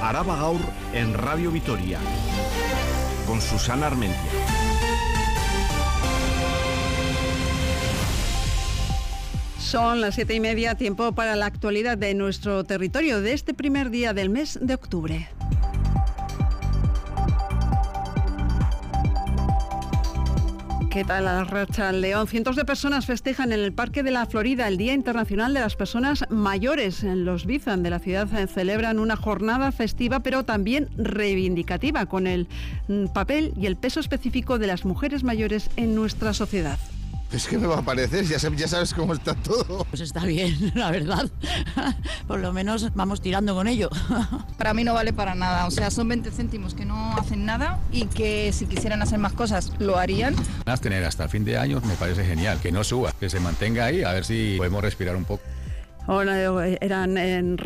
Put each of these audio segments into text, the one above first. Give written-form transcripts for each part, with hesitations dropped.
Araba Gaur en Radio Vitoria, con Susana Armentia. Son las 7:30, tiempo para la actualidad de nuestro territorio de este primer día del mes de octubre. ¿Qué tal, Arratsaldeón? Cientos de personas festejan en el Parque de la Florida el Día Internacional de las Personas Mayores. En los Bizan de la ciudad celebran una jornada festiva, pero también reivindicativa, con el papel y el peso específico de las mujeres mayores en nuestra sociedad. Es que me va a parecer, ya sabes cómo está todo. Pues está bien, la verdad. Por lo menos vamos tirando con ello. Para mí no vale para nada, o sea, son 20 céntimos que no hacen nada y que si quisieran hacer más cosas lo harían. Tener hasta fin de año me parece genial, que no suba, que se mantenga ahí, a ver si podemos respirar un poco. Eran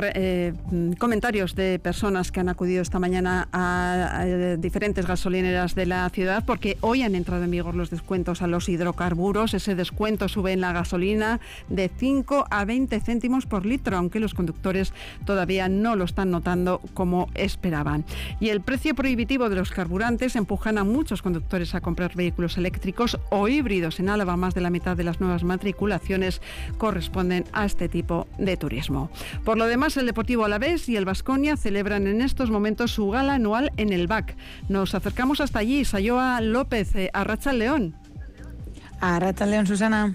comentarios de personas que han acudido esta mañana a diferentes gasolineras de la ciudad, porque hoy han entrado en vigor los descuentos a los hidrocarburos. Ese descuento sube en la gasolina de 5 a 20 céntimos por litro, aunque los conductores todavía no lo están notando como esperaban. Y el precio prohibitivo de los carburantes empujan a muchos conductores a comprar vehículos eléctricos o híbridos. En Álava, más de la mitad de las nuevas matriculaciones corresponden a este tipo de turismo. Por lo demás, el Deportivo Alavés y el Baskonia celebran en estos momentos su gala anual en el BAC. Nos acercamos hasta allí. Sayoa López, Arratsaldeón. Arratsaldeón, Susana.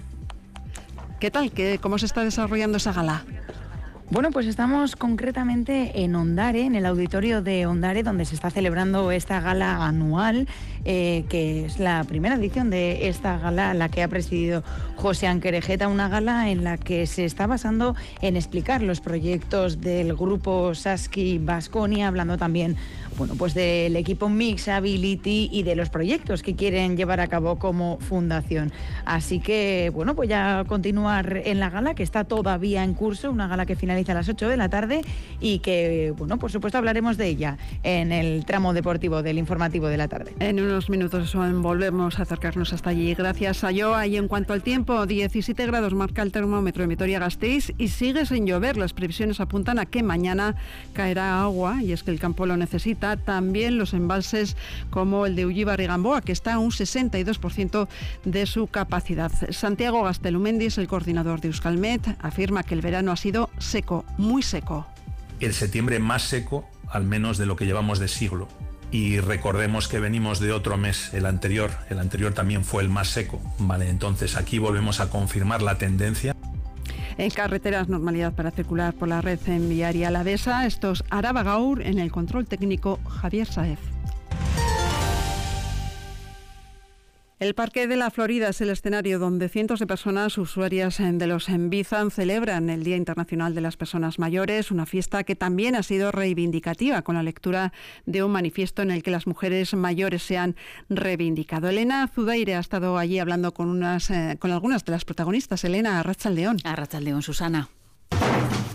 ¿Qué tal? ¿Cómo se está desarrollando esa gala? Bueno, pues estamos concretamente en Ondare, en el auditorio de Ondare, donde se está celebrando esta gala anual, que es la primera edición de esta gala, la que ha presidido José Anquerejeta, una gala en la que se está basando en explicar los proyectos del grupo Saski Baskonia, hablando también, bueno, pues del equipo Mixability y de los proyectos que quieren llevar a cabo como fundación. Así que, bueno, pues ya continuar en la gala, que está todavía en curso, una gala que finaliza a las 8 de la tarde y que, bueno, por supuesto hablaremos de ella en el tramo deportivo del informativo de la tarde. En unos minutos volvemos a acercarnos hasta allí. Gracias, Sayoa. Y en cuanto al tiempo, 17 grados marca el termómetro en Vitoria-Gasteiz y sigue sin llover. Las previsiones apuntan a que mañana caerá agua, y es que el campo lo necesita. También los embalses como el de Ullibar y Gamboa, que está a un 62% de su capacidad. Santiago Gastelumendis, el coordinador de Euskalmet, afirma que el verano ha sido seco, muy seco. El septiembre más seco, al menos de lo que llevamos de siglo. Y recordemos que venimos de otro mes, el anterior también fue el más seco. Vale, entonces aquí volvemos a confirmar la tendencia. En carreteras, normalidad para circular por la red viaria alavesa. Esto es Araba Gaur, en el control técnico Javier Saez. El Parque de la Florida es el escenario donde cientos de personas usuarias de los Bizan celebran el Día Internacional de las Personas Mayores, una fiesta que también ha sido reivindicativa con la lectura de un manifiesto en el que las mujeres mayores se han reivindicado. Elena Zudaire ha estado allí hablando con algunas de las protagonistas. Elena, Arratsaldeón. Arratsaldeón, Susana.